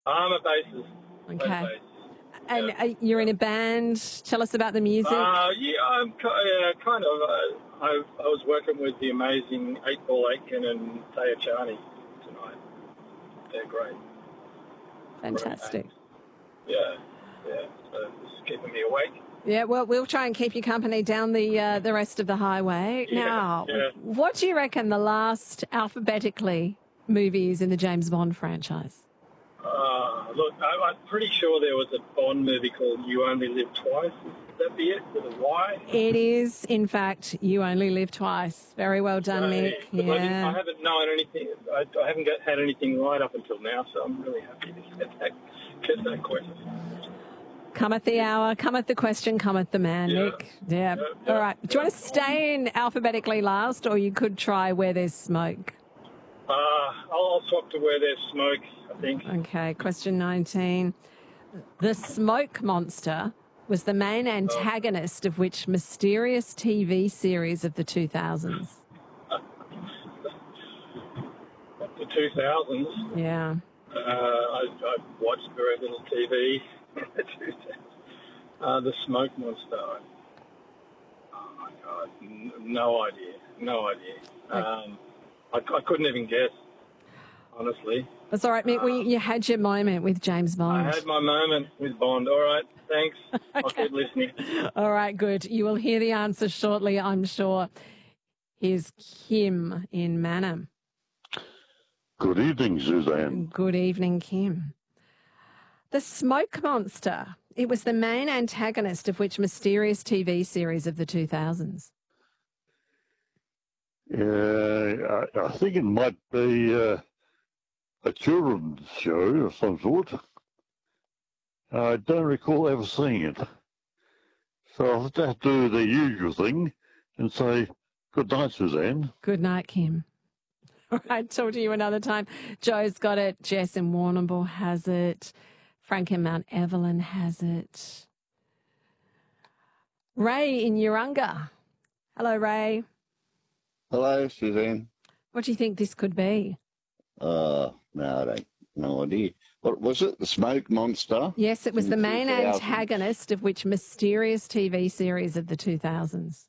I'm a bassist. Okay. Bass. And Yeah. you're in a band. Tell us about the music. Yeah, I'm kind of. I was working with the amazing 8 Ball Aitken and Taya Charney tonight. They're great. Fantastic. Great. Yeah. So it's keeping me awake. Yeah, well, we'll try and keep you company down the rest of the highway. Now, what do you reckon the last alphabetically movie is in the James Bond franchise? Look, I'm pretty sure there was a Bond movie called You Only Live Twice. Would that be it, with a Y? It is, in fact, You Only Live Twice. Very well done, Mick. Yeah. I haven't known anything. I haven't had anything right up until now, so I'm really happy to get that question. Cometh the hour, cometh the question, cometh the man, Mick. Yeah. All right. Do you want to stay in alphabetically last, or you could try Where There's Smoke? I'll swap to Where There's Smoke, I think. Okay, question 19. The Smoke Monster was the main antagonist of which mysterious TV series of the 2000s? The 2000s? Yeah. I watched very little TV. The Smoke Monster. Oh, my God. No idea. Okay. I couldn't even guess, honestly. That's all right, Mick. Well, you had your moment with James Bond. I had my moment with Bond. All right, thanks. Okay. I'll keep listening. All right, good. You will hear the answer shortly, I'm sure. Here's Kim in Manham. Good evening, Suzanne. Good evening, Kim. The Smoke Monster. It was the main antagonist of which mysterious TV series of the 2000s? I think it might be a children's show of some sort. I don't recall ever seeing it. So I'll have to do the usual thing and say, good night, Suzanne. Good night, Kim. All right, talk to you another time. Joe's got it. Jess in Warrnambool has it. Frank in Mount Evelyn has it. Ray in Urunga. Hello, Ray. Hello, Suzanne. What do you think this could be? No, I don't. No idea. What was it? The Smoke Monster? Yes, it was the main antagonist of which mysterious TV series of the 2000s?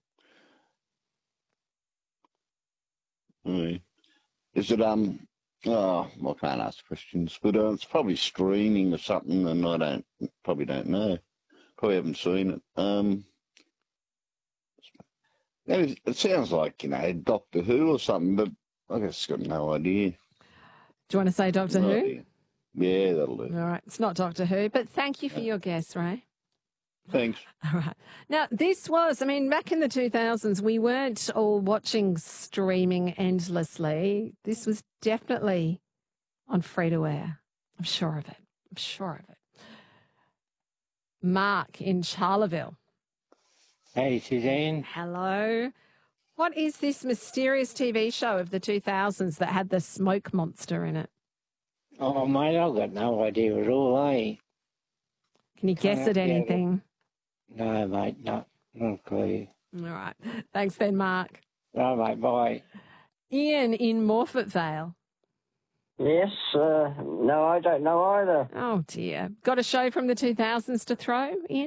Is it, I can't ask questions, but it's probably streaming or something, and I probably don't know. Probably haven't seen it. It sounds like, Doctor Who or something, but I guess got no idea. Do you want to say Doctor Who? Yeah, that'll do. All right, it's not Doctor Who, but thank you for your guess, Ray. Thanks. All right. Now, this was, back in the 2000s, we weren't all watching streaming endlessly. This was definitely on free-to-air. I'm sure of it. Mark in Charleville. Hey, Suzanne. Hello. What is this mysterious TV show of the 2000s that had the Smoke Monster in it? Oh, mate, I've got no idea at all, eh? Can you guess at anything? No, mate, not a clue. All right. Thanks then, Mark. All right, mate, bye. Ian in Morfett Vale. Yes, no, I don't know either. Oh, dear. Got a show from the 2000s to throw in?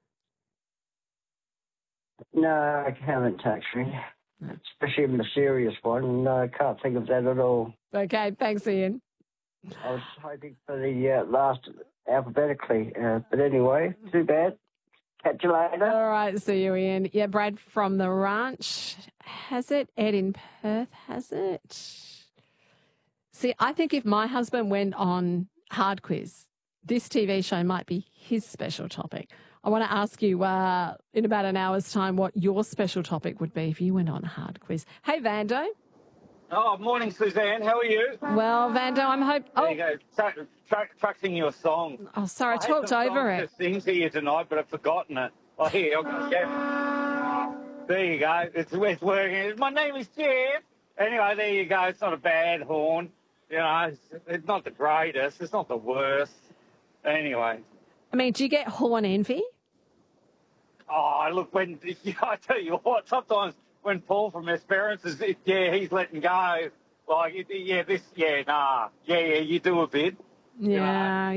No, I haven't actually. Especially a mysterious one. No, I can't think of that at all. Okay, thanks, Ian. I was hoping for the last alphabetically, but anyway, too bad. Catch you later. All right, see you, Ian. Yeah, Brad from the ranch has it. Ed in Perth has it. See, I think if my husband went on Hard Quiz, this TV show might be his special topic. I want to ask you in about an hour's time what your special topic would be if you went on Hard Quiz. Hey, Vando. Oh, morning, Suzanne. How are you? Well, Vando, I'm hoping... There you go. Practicing your song. Oh, sorry, I talked over it. I sing to you tonight, but I've forgotten it. Oh, here, I'll go. Yeah. There you go. It's working. My name is Jeff. Anyway, there you go. It's not a bad horn. It's not the greatest. It's not the worst. Anyway. Do you get horn envy? Oh, look, I tell you what, sometimes when Paul from Esperance is, he's letting go. Like, you do a bit. Yeah.